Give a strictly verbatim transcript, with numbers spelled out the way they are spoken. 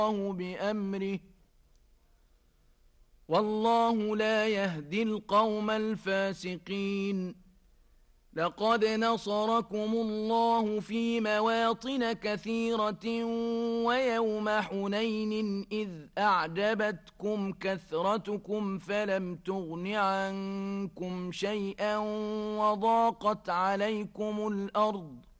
الله بأمره والله لا يهدي القوم الفاسقين. لقد نصركم الله في مواطن كثيرة ويوم حنين إذ أعجبتكم كثرتكم فلم تغن عنكم شيئا وضاقت عليكم الأرض